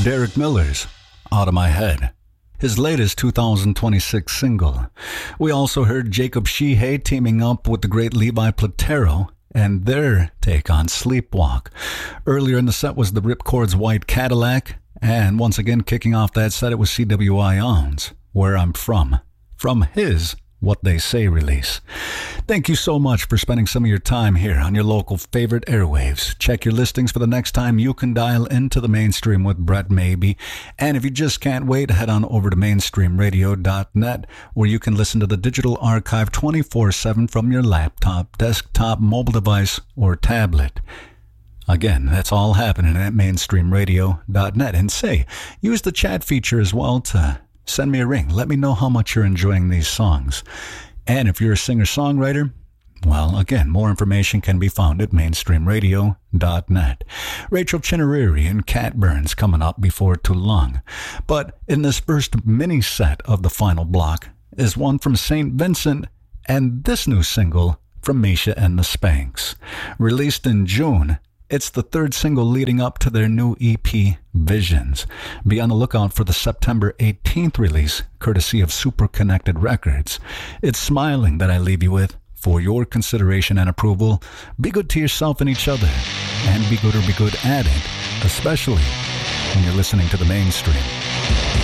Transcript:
Derek Miller's Out of My Head, his latest 2026 single. We also heard Jacob Sheehay teaming up with the great Levi Platero and their take on Sleepwalk. Earlier in the set was the Ripcords White Cadillac, and once again kicking off that set it was CWI Owns, Where I'm From his What They Say release. Thank you so much for spending some of your time here on your local favorite airwaves. Check your listings for the next time you can dial into the mainstream with Brett Maybe. And if you just can't wait, head on over to mainstreamradio.net, where you can listen to the digital archive 24/7 from your laptop, desktop, mobile device, or tablet. Again, that's all happening at mainstreamradio.net. And say, use the chat feature as well to send me a ring. Let me know how much you're enjoying these songs. And if you're a singer-songwriter, well, again, more information can be found at mainstreamradio.net. Rachel Chinariri and Cat Burns coming up before too long. But in this first mini set of the final block is one from St. Vincent and this new single from Misha and the Spanks. Released in June, it's the third single leading up to their new EP, Visions. Be on the lookout for the September 18th release, courtesy of Super Connected Records. It's Smiling that I leave you with for your consideration and approval. Be good to yourself and each other, and be good or be good at it, especially when you're listening to the mainstream.